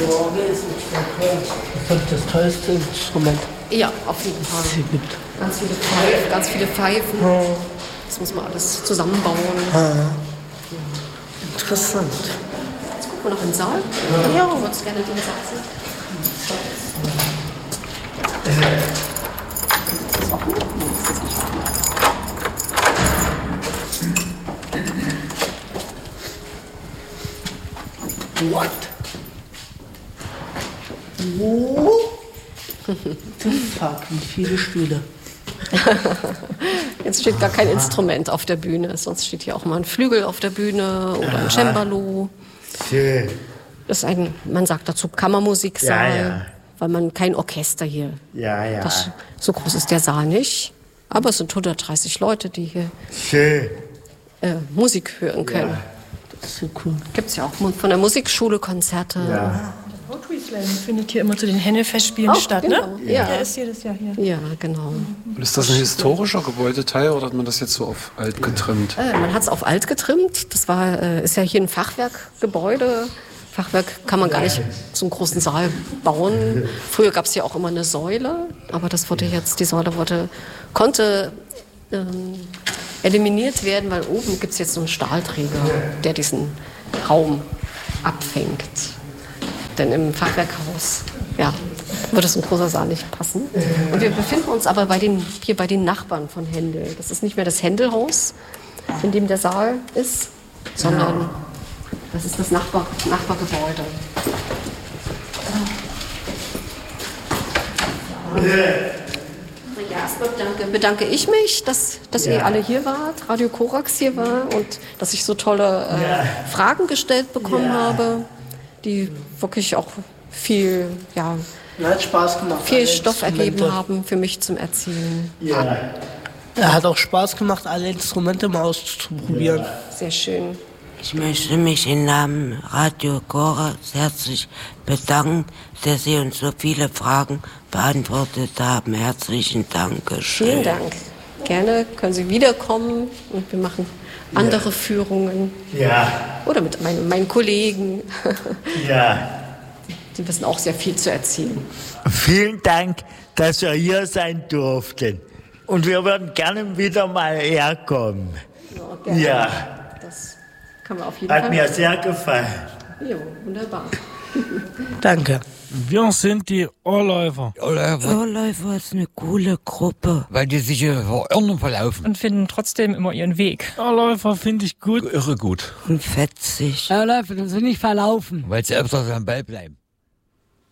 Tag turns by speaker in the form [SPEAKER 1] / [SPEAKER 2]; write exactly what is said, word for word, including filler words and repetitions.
[SPEAKER 1] Die Orgel ist nicht sehr toll. Das ist das tollste Instrument.
[SPEAKER 2] Ja, auf jeden Fall.
[SPEAKER 1] Es hier gibt.
[SPEAKER 2] Ganz viele Pfeifen, ganz viele Pfeifen.
[SPEAKER 1] Ja.
[SPEAKER 2] Das muss man alles zusammenbauen.
[SPEAKER 1] Ja. Interessant.
[SPEAKER 2] Jetzt gucken wir noch in den Saal. Ja. Du wolltest gerne den Saal sehen. Ist das offen? Nein, ist das nicht offen.
[SPEAKER 1] What? Wo? Fuck, wie viele Stühle.
[SPEAKER 2] Jetzt steht gar kein Instrument auf der Bühne. Sonst steht hier auch mal ein Flügel auf der Bühne oder ein Cembalo.
[SPEAKER 3] Schön.
[SPEAKER 2] Das ist ein, man sagt dazu Kammermusiksaal,
[SPEAKER 3] Ja, ja.
[SPEAKER 2] weil man kein Orchester hier.
[SPEAKER 3] Ja, ja.
[SPEAKER 2] Das, so groß ist der Saal nicht. Aber es sind hundertdreißig Leute, die hier
[SPEAKER 3] Schön.
[SPEAKER 2] äh, Musik hören können.
[SPEAKER 3] Ja.
[SPEAKER 1] Das ist so cool.
[SPEAKER 2] Gibt es ja auch von der Musikschule Konzerte.
[SPEAKER 3] Ja.
[SPEAKER 4] Poetry Slam findet hier immer zu den Henne-Festspielen
[SPEAKER 2] Oh,
[SPEAKER 4] statt,
[SPEAKER 2] genau.
[SPEAKER 4] ne?
[SPEAKER 2] Ja.
[SPEAKER 4] Der ist jedes Jahr hier.
[SPEAKER 2] Ja, genau.
[SPEAKER 5] Und ist das ein historischer Gebäudeteil oder hat man das jetzt so auf alt getrimmt?
[SPEAKER 2] Äh, man hat es auf alt getrimmt. Das war, äh, ist ja hier ein Fachwerkgebäude. Fachwerk kann man gar nicht so einen großen Saal bauen. Früher gab es ja auch immer eine Säule, aber das wurde jetzt, die Säule wurde, konnte ähm, eliminiert werden, weil oben gibt es jetzt so einen Stahlträger, der diesen Raum abfängt. Denn im Fachwerkhaus, ja, würde so ein großer Saal nicht passen. Und wir befinden uns aber bei den, hier bei den Nachbarn von Händel. Das ist nicht mehr das Händelhaus, in dem der Saal ist, sondern das ist das Nachbar, Nachbargebäude. Ja, erstmal bedanke, bedanke ich mich, dass, dass ihr alle hier wart, Radio Korax hier war und dass ich so tolle äh, Fragen gestellt bekommen habe, die wirklich auch viel, ja,
[SPEAKER 1] Hat Spaß gemacht.
[SPEAKER 2] viel
[SPEAKER 1] alle
[SPEAKER 2] Stoff
[SPEAKER 1] Instrumente.
[SPEAKER 2] ergeben haben für mich zum Erzählen.
[SPEAKER 3] Ja.
[SPEAKER 1] Er hat auch Spaß gemacht, alle Instrumente mal auszuprobieren.
[SPEAKER 2] Sehr schön.
[SPEAKER 6] Ich möchte mich im Namen Radio Korax herzlich bedanken, dass Sie uns so viele Fragen beantwortet haben. Herzlichen Dank.
[SPEAKER 2] Vielen Dank. Gerne können Sie wiederkommen und wir machen andere Führungen.
[SPEAKER 3] Ja.
[SPEAKER 2] Oder mit meinen, meinen Kollegen.
[SPEAKER 3] Ja.
[SPEAKER 2] Die wissen auch sehr viel zu erzählen.
[SPEAKER 3] Vielen Dank, dass wir hier sein durften. Und wir würden gerne wieder mal herkommen.
[SPEAKER 2] Ja, gerne.
[SPEAKER 3] Ja.
[SPEAKER 2] Das kann man auf jeden
[SPEAKER 3] Hat
[SPEAKER 2] Fall.
[SPEAKER 3] mir sehr gefallen.
[SPEAKER 2] Jo, wunderbar.
[SPEAKER 1] Danke.
[SPEAKER 7] Wir sind die Ohrläufer.
[SPEAKER 6] Ohrläufer ist eine coole Gruppe.
[SPEAKER 8] Weil die sich hier verirren und verlaufen.
[SPEAKER 4] Und finden trotzdem immer ihren Weg.
[SPEAKER 7] Ohrläufer finde ich gut.
[SPEAKER 5] Irre gut.
[SPEAKER 6] Und fetzig.
[SPEAKER 8] Ohrläufer, die sind nicht verlaufen. Weil sie öfters am Ball bleiben.